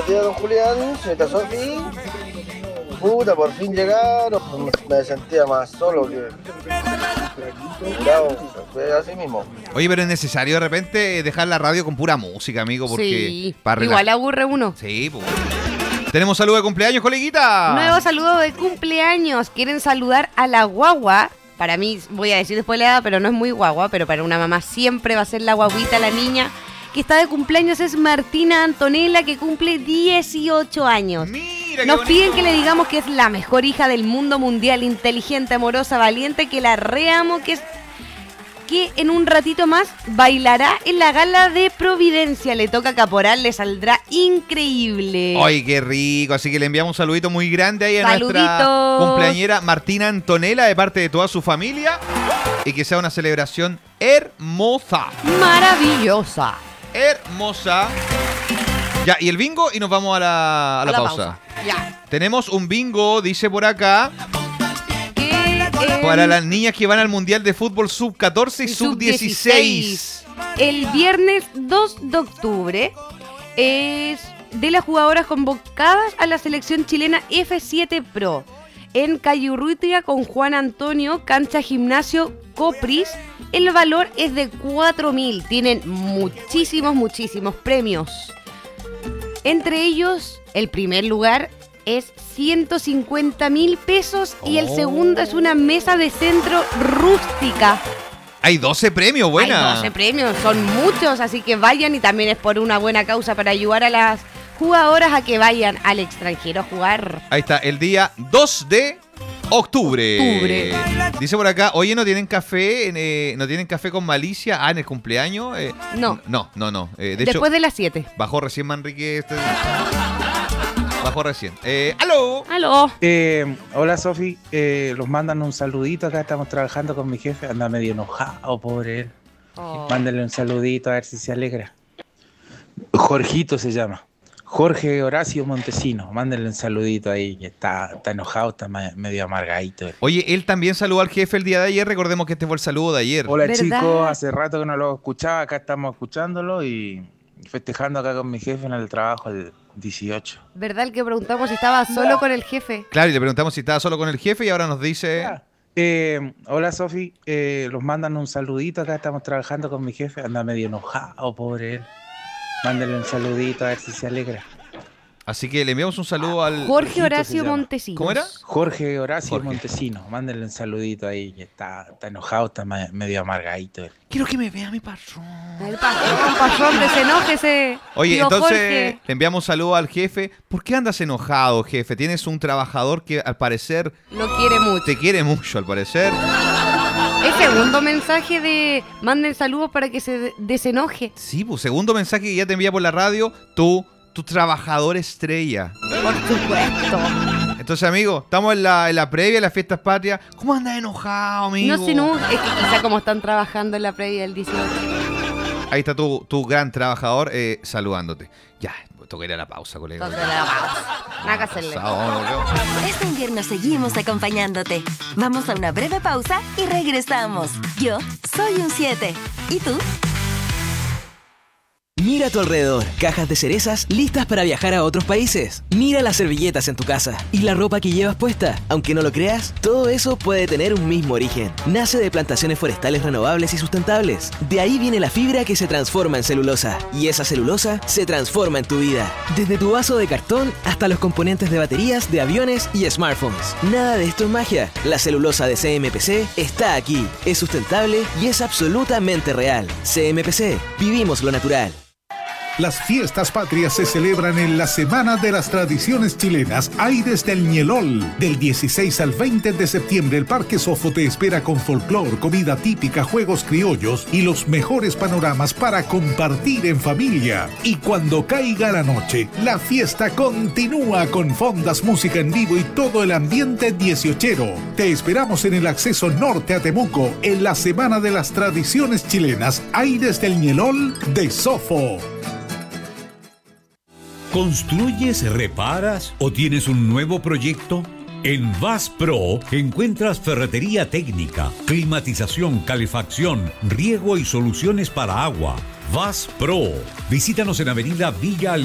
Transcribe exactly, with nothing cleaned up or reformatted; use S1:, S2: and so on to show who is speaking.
S1: buenos días, don Julián, señorita Sofi. Puta, por fin llegaron. Me sentía más solo que... Claro, fue así mismo.
S2: Oye, pero es necesario de repente dejar la radio con pura música, amigo, porque...
S3: Sí,
S2: para
S3: igual aburre uno.
S2: Sí, pues. Tenemos saludo de cumpleaños, coleguita.
S3: Nuevo saludo de cumpleaños. Quieren saludar a la guagua. Para mí, voy a decir después la edad, pero no es muy guagua, pero para una mamá siempre va a ser la guaguita, la niña que está de cumpleaños. Es Martina Antonella, que cumple dieciocho años.
S2: Mira,
S3: Nos
S2: qué
S3: piden
S2: bonito.
S3: que le digamos que es la mejor hija del mundo mundial, inteligente, amorosa, valiente, que la reamo, que es que en un ratito más bailará en la gala de Providencia. Le toca Caporal, le saldrá increíble.
S2: Ay, qué rico. Así que le enviamos un saludito muy grande ahí a nuestra
S3: Saluditos.
S2: cumpleañera Martina Antonella de parte de toda su familia. Y que sea una celebración hermosa.
S3: Maravillosa.
S2: Hermosa. Ya, y el bingo y nos vamos a la, a la
S3: A la
S2: pausa.
S3: Ya.
S2: Tenemos un bingo, dice por acá,
S3: Que, eh,
S2: para las niñas que van al Mundial de Fútbol sub catorce y sub dieciséis.
S3: El viernes dos de octubre es de las jugadoras convocadas a la selección chilena F siete Pro en Calle Urrutia con Juan Antonio, cancha gimnasio Copris. El valor es de cuatro mil. Tienen muchísimos, muchísimos premios. Entre ellos, el primer lugar es ciento cincuenta mil pesos y el
S2: Oh.
S3: segundo es una mesa de centro rústica.
S2: Hay doce premios, buena.
S3: Hay doce premios, son muchos, así que vayan, y también es por una buena causa para ayudar a las jugadoras a que vayan al extranjero a jugar.
S2: Ahí está, el día dos de octubre.
S3: Octubre.
S2: Dice por acá, oye, ¿no tienen café? Eh, ¿No tienen café con malicia? Ah, en el cumpleaños. Eh,
S3: No.
S2: No, no, no. Eh, de
S3: Después
S2: hecho,
S3: de las siete.
S2: bajó recién Manrique. Este... Bajó recién. Eh, ¡Aló!
S3: Aló.
S4: Eh, hola Sofi, eh, los mandan un saludito, acá estamos trabajando con mi jefe, anda medio enojado, pobre él.
S3: Oh.
S4: Mándenle un saludito a ver si se alegra. Jorgito se llama. Jorge Horacio Montesino, mándenle un saludito ahí, que está, está enojado, está ma- medio amargadito.
S2: Oye, él también saludó al jefe el día de ayer. Recordemos que este fue el saludo de ayer.
S4: Hola
S3: ¿Verdad?
S4: chicos, hace rato que no lo escuchaba, acá estamos escuchándolo y festejando acá con mi jefe en el trabajo el dieciocho.
S3: ¿Verdad el que preguntamos si estaba solo con el jefe?
S2: Claro, y le preguntamos si estaba solo con el jefe y ahora nos dice...
S4: Ah, eh, hola Sofi, eh, los mandan un saludito, acá estamos trabajando con mi jefe, anda medio enojado, pobre él. Mándenle un saludito a ver si se alegra.
S2: Así que le enviamos un saludo al...
S3: Jorge
S4: Jorgito se
S3: Horacio
S4: llama.
S3: Montesinos.
S2: ¿Cómo era?
S4: Jorge Horacio
S2: Jorge.
S4: Montesino, mándenle un saludito ahí, que está, está enojado, está ma- medio amargadito él.
S2: Quiero que me vea mi patrón.
S3: El patrón, patrón, desenójese.
S2: Oye,
S3: Tío
S2: entonces
S3: Jorge.
S2: le enviamos un saludo al jefe. ¿Por qué andas enojado, jefe? Tienes un trabajador que al parecer
S3: Lo quiere mucho.
S2: te quiere mucho, al parecer.
S3: El segundo mensaje de manden saludos para que se de- desenoje.
S2: Sí, pues segundo mensaje que ya te envía por la radio, tú, tu trabajador estrella.
S3: Por supuesto.
S2: Entonces, amigo, estamos en la, en la previa de las fiestas patrias. ¿Cómo andas enojado, amigo?
S3: No se no, es que quizá como están trabajando en la previa del dieciocho.
S2: Ahí está tu, tu gran trabajador eh, saludándote. Ya, toca ir a la pausa, colega.
S3: Entonces la pausa. Nada que hacerle.
S2: Pasado, vámonos, Leo.
S5: Este invierno seguimos acompañándote. Vamos a una breve pausa y regresamos. Yo soy un siete. ¿Y tú?
S6: Mira a tu alrededor, cajas de cerezas listas para viajar a otros países. Mira las servilletas en tu casa y la ropa que llevas puesta. Aunque no lo creas, todo eso puede tener un mismo origen. Nace de plantaciones forestales renovables y sustentables. De ahí viene la fibra que se transforma en celulosa. Y esa celulosa se transforma en tu vida. Desde tu vaso de cartón hasta los componentes de baterías de aviones y smartphones. Nada de esto es magia. La celulosa de C M P C está aquí. Es sustentable y es absolutamente real. C M P C. Vivimos lo natural.
S7: Las fiestas patrias se celebran en la Semana de las Tradiciones Chilenas Aires del Ñelol. Del dieciséis al veinte de septiembre, el Parque Sofo te espera con folclor, comida típica, juegos criollos y los mejores panoramas para compartir en familia. Y cuando caiga la noche, la fiesta continúa con fondas, música en vivo y todo el ambiente dieciochero. Te esperamos en el acceso norte a Temuco, en la Semana de las Tradiciones Chilenas Aires del Ñelol de Sofo.
S8: ¿Construyes, reparas o tienes un nuevo proyecto? En Vas Pro encuentras ferretería técnica, climatización, calefacción, riego y soluciones para agua. Vas Pro. Visítanos en Avenida Villa